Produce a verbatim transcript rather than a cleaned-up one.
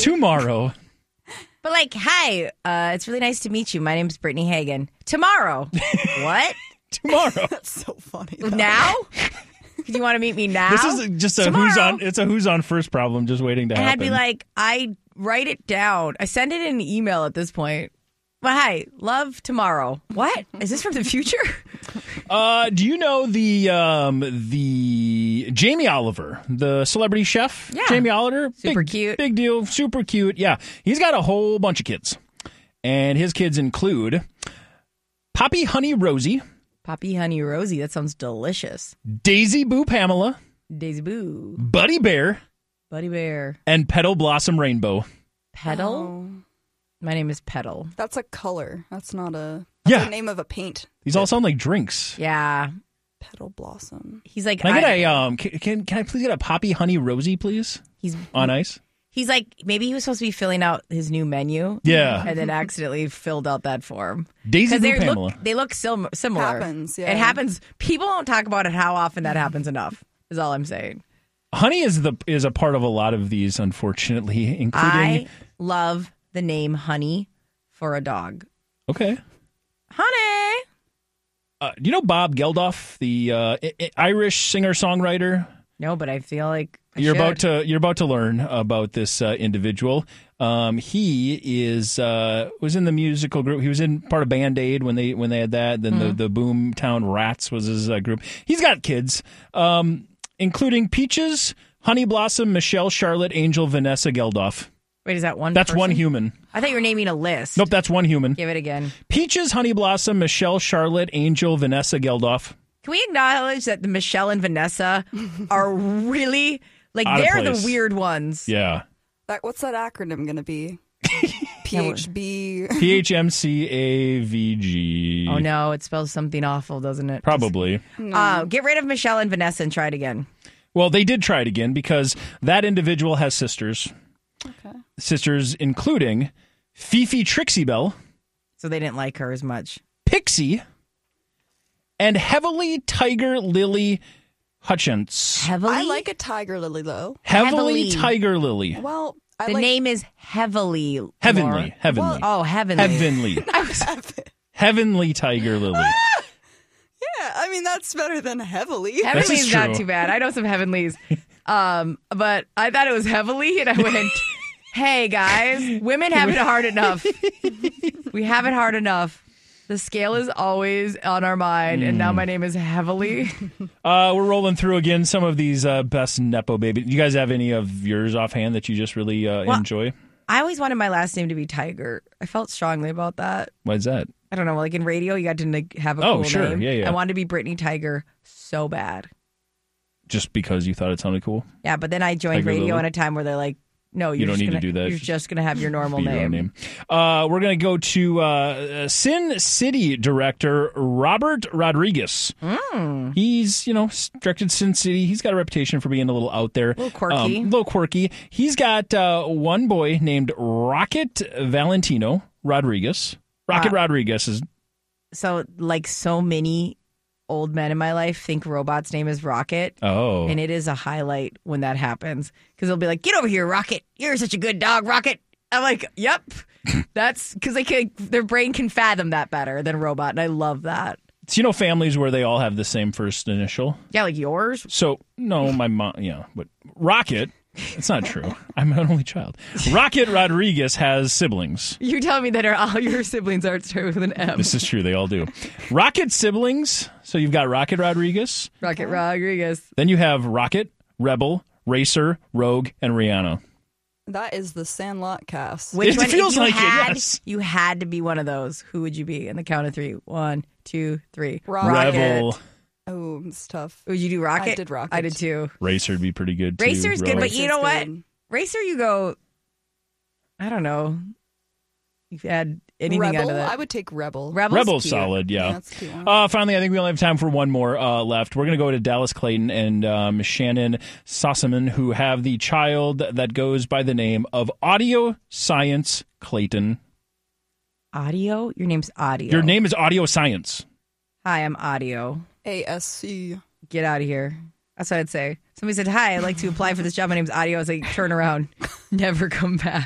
Tomorrow. But like, hi, uh, it's really nice to meet you. My name's Brittany Hagan. Tomorrow. What? Tomorrow. That's so funny. Though. Now? Do you want to meet me now? This is just a Tomorrow. who's on. It's a who's on first problem, just waiting to and happen. I'd be like, I write it down. I send it in an email at this point. Well, hi, love tomorrow. What? Is this from the future? uh, do you know the um, the Jamie Oliver, the celebrity chef? Yeah. Jamie Oliver. Super big, cute. Big deal. Super cute. Yeah. He's got a whole bunch of kids. And his kids include Poppy Honey Rosie. Poppy Honey Rosie. That sounds delicious. Daisy Boo Pamela. Daisy Boo. Buddy Bear. Buddy Bear. And Petal Blossom Rainbow. Petal? Oh, My name is Petal. that's a color. That's not a. That's Yeah. the name of a paint. These all sound like drinks. Yeah. Petal blossom. He's like, Can I get I- a um? Can, can can I please get a Poppy Honey Rosie, please? he's On ice. he's like, maybe he was supposed to be filling out his new menu. Yeah. And then accidentally filled out that form. Daisy Because Boo they Pamela. look, they look sim- similar. Happens, yeah. It happens. People don't talk about it how often that happens enough, is all I'm saying. Honey is the is a part of a lot of these, unfortunately, including. I love the name Honey for a dog. Okay. Honey! Uh, do you know Bob Geldof, the uh, I- I- Irish singer-songwriter? No, but I feel like I You're should. about to you're about to learn about this uh, individual. Um, he is uh, was in the musical group. He was in part of Band Aid when they when they had that. Then Mm-hmm. the the Boomtown Rats was his uh, group. He's got kids, um, including Peaches, Honey Blossom, Michelle, Charlotte, Angel, Vanessa Geldof. Wait, is that one That's person? one human. I thought you were naming a list. Nope, that's one human. Give it again. Peaches, Honey Blossom, Michelle, Charlotte, Angel, Vanessa Geldof. Can we acknowledge that the Michelle and Vanessa are really, like, Out of they're place. the weird ones. Yeah. That what's that acronym going to be? P H B. P H M C A V G. Oh, no, it spells something awful, doesn't it? Probably. Uh, get rid of Michelle and Vanessa and try it again. Well, they did try it again because that individual has sisters. Okay. Sisters including Fifi Trixie Belle, So they didn't like her as much. Pixie, and Heavily Tiger Lily Hutchins. Heavily? I like a tiger lily though. Heavily Heavily. Tiger Lily. Well, I The like name is Heavily. Laura. Heavenly. Heavenly. Oh, Heavenly. Heavenly. Heavenly Tiger Lily. Yeah, I mean that's better than heavily. Heavenly's is not true. too bad. I know some Heavenlies. Um, but I thought it was Heavily, and I went, hey, guys, women have it hard enough. We have it hard enough. The scale is always on our mind, and now my name is Heavily. Uh, we're rolling through again some of these uh, best Nepo baby. Do you guys have any of yours offhand that you just really uh, Well, enjoy? I always wanted my last name to be Tiger. I felt strongly about that. Why's that? I don't know, like in radio, you got to like, have a Oh, cool sure. name. Yeah, yeah. I wanted to be Brittany Tiger so bad. Just because you thought it sounded cool? Yeah, but then I joined Tiger radio Lily? at a time where they're like, no, you're You don't just need to gonna, do that. You're just going to have your normal Be your name. own name. Uh, we're going to go to uh, Sin City director Robert Rodriguez. Mm. He's, you know, directed Sin City. He's got a reputation for being a little out there. A little quirky. a little quirky. He's got uh, one boy named Rocket Valentino Rodriguez. Rocket Wow. Rodriguez is... So, like so many old men in my life think Robot's name is Rocket. Oh. And it is a highlight when that happens. Because they'll be like, get over here, Rocket. You're such a good dog, Rocket. I'm like, yep. That's because they can, their brain can fathom that better than Robot. And I love that. So, you know, families where they all have the same first initial. Yeah, like yours. So, no, my mom, yeah, but Rocket, it's not true. I'm an only child. Rocket Rodriguez has siblings. You're telling me that are, all your siblings aren't start with an M. This is true. They all do. Rocket siblings. So you've got Rocket Rodriguez. Rocket Rodriguez. Then you have Rocket, Rebel, Racer, Rogue, and Rihanna. That is the Sandlot cast. Which It one, if feels you like it, had, yes. You had to be one of those. Who would you be? In the count of three. One, two, three. Rocket. Rebel. Oh, it's tough. Would you do Rocket? I did Rocket. I did too. Racer would be pretty good, too. Racer's good, Rogue. but you know Racer's what? good. Racer, you go, I don't know. You've had anything Rebel? out of that. I would take Rebel. Rebel's Rebel's cute. solid, yeah. Yeah, that's a cute one. Uh, finally, I think we only have time for one more uh, left. We're going to go to Dallas Clayton and um, Shannon Sossaman, who have the child that goes by the name of Audio Science Clayton. Audio? Your name's Audio. Your name is Audio Science. Hi, I'm Audio. A S C. Get out of here. That's what I'd say. Somebody said, hi, I'd like to apply for this job. My name's Audio. I was like, turn around. Never come back.